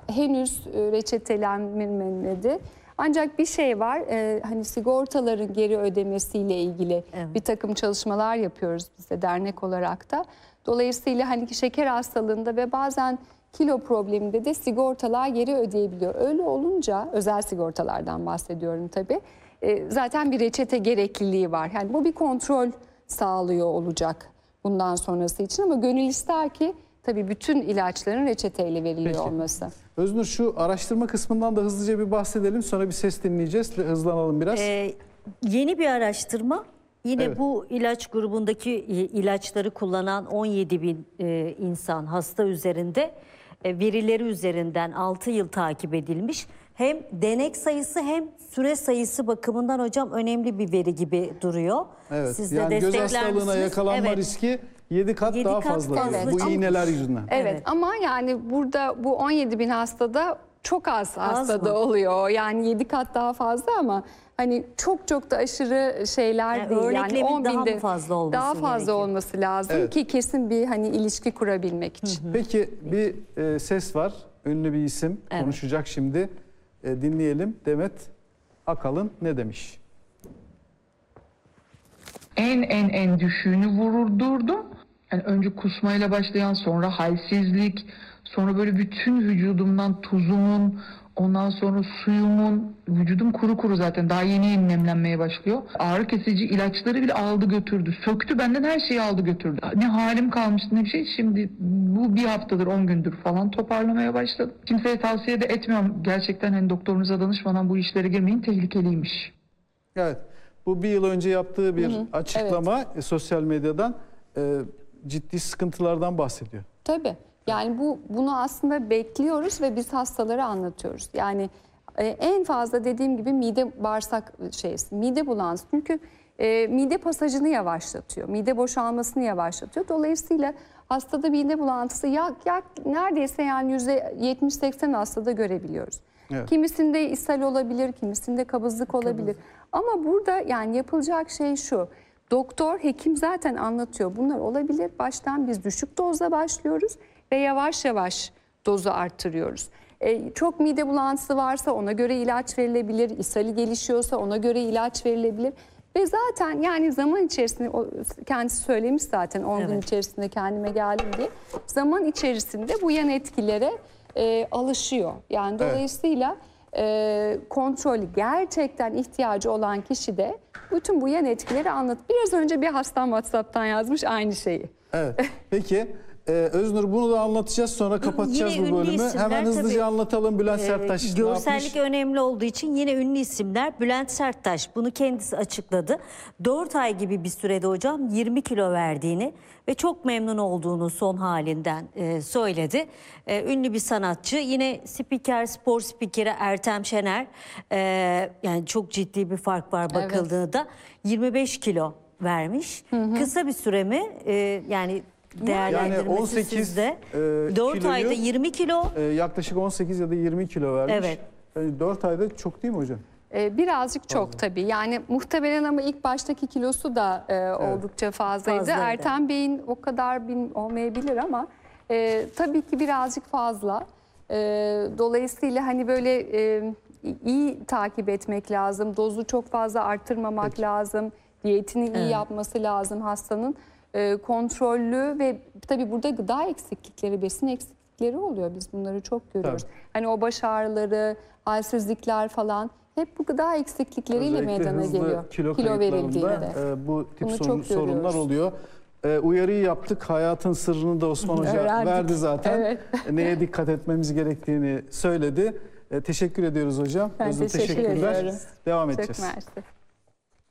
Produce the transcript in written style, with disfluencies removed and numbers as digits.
henüz reçetelenmedi. Ancak bir şey var, hani sigortaların geri ödemesiyle ilgili bir takım çalışmalar yapıyoruz biz de dernek olarak da. Dolayısıyla hani şeker hastalığında ve bazen kilo probleminde de sigortalar geri ödeyebiliyor. Öyle olunca, özel sigortalardan bahsediyorum tabii, zaten bir reçete gerekliliği var. Yani bu bir kontrol sağlıyor olacak bundan sonrası için, ama gönül ister ki tabii bütün ilaçların reçeteyle veriliyor olması. Öznur, şu araştırma kısmından da hızlıca bir bahsedelim. Sonra bir ses dinleyeceğiz. Hızlanalım biraz. Yeni bir araştırma. Yine bu ilaç grubundaki ilaçları kullanan 17 bin insan, hasta üzerinde verileri üzerinden 6 yıl takip edilmiş. Hem denek sayısı hem süre sayısı bakımından hocam önemli bir veri gibi duruyor. Evet. Siz de yani göz hastalığına misiniz? yakalanma riski 7 kat daha fazla bu iğneler yüzünden. Evet, ama yani burada bu 17 bin hastada çok az hastada oluyor. Yani 7 kat daha fazla, ama hani çok da aşırı şeyler değil. Yani 10 binde daha fazla olması lazım ki kesin bir hani ilişki kurabilmek için. Peki bir ses var. Ünlü bir isim konuşacak şimdi. Dinleyelim. Demet Akalın ne demiş? En düşüğünü vurdurdum. Yani önce kusmayla başlayan, sonra halsizlik, sonra böyle bütün vücudumdan tuzumun, ondan sonra suyumun, vücudum kuru zaten daha yeni nemlenmeye başlıyor. Ağrı kesici ilaçları bile aldı götürdü. Söktü benden, her şeyi aldı götürdü. Ne halim kalmıştı ne bir şey. Şimdi bu bir haftadır 10 gündür falan toparlamaya başladım. Kimseye tavsiye de etmiyorum. Gerçekten hani doktorunuza danışmadan bu işlere girmeyin, tehlikeliymiş. Evet. Bu bir yıl önce yaptığı bir açıklama sosyal medyadan ciddi sıkıntılardan bahsediyor. Tabii. Yani bunu aslında bekliyoruz ve biz hastalara anlatıyoruz. Yani en fazla dediğim gibi mide bağırsak mide bulantısı. Çünkü mide pasajını yavaşlatıyor. Mide boşalmasını yavaşlatıyor. Dolayısıyla hastada mide bulantısı neredeyse yani %70-80 hastada görebiliyoruz. Evet. Kimisinde ishal olabilir, kimisinde kabızlık olabilir. Ama burada yani yapılacak şey şu. Doktor, hekim zaten anlatıyor. Bunlar olabilir. Baştan biz düşük dozla başlıyoruz ve yavaş yavaş dozu arttırıyoruz. Çok mide bulantısı varsa ona göre ilaç verilebilir. İshali gelişiyorsa ona göre ilaç verilebilir. Ve zaten yani zaman içerisinde, kendisi söylemiş zaten 10 gün içerisinde kendime geldim diye. Zaman içerisinde bu yan etkilere alışıyor. Yani dolayısıyla kontrolü gerçekten ihtiyacı olan kişi de bütün bu yan etkileri anlat. Biraz önce bir hastam WhatsApp'tan yazmış aynı şeyi. Evet. Peki Öznur, bunu da anlatacağız, sonra kapatacağız bu bölümü. Hemen hızlıca anlatalım Bülent Serttaş. Görsellik önemli olduğu için yine ünlü isimler. Bülent Serttaş bunu kendisi açıkladı. 4 ay gibi bir sürede hocam 20 kilo verdiğini ve çok memnun olduğunu son halinden söyledi. Ünlü bir sanatçı. Yine spiker, spor spikeri Ertem Şener. Yani çok ciddi bir fark var bakıldığında. 25 kilo vermiş. Kısa bir süre mi? Yani 18 sizde. 4 ayda 20 kilo. Yaklaşık 18 ya da 20 kilo vermiş. Evet. Yani 4 ayda çok değil mi hocam? Birazcık çok tabii. Yani muhtemelen, ama ilk baştaki kilosu da oldukça fazlaydı. Ertem Bey'in o kadar olmayabilir ama tabii ki birazcık fazla. Dolayısıyla hani böyle iyi takip etmek lazım. Dozu çok fazla arttırmamak lazım. Diyetini iyi yapması lazım hastanın. Kontrollü ve tabii burada gıda eksiklikleri, besin eksiklikleri oluyor. Biz bunları çok görüyoruz. Hani o baş ağrıları, halsizlikler falan hep bu gıda eksiklikleriyle meydana geliyor. Kilo verildiğinde bu tip sorunlar oluyor. Uyarıyı yaptık. Hayatın sırrını da Osman Hoca verdi zaten. Neye dikkat etmemiz gerektiğini söyledi. Teşekkür ediyoruz hocam. Ben teşekkür ediyorum. Devam edeceğiz. Çok mersi.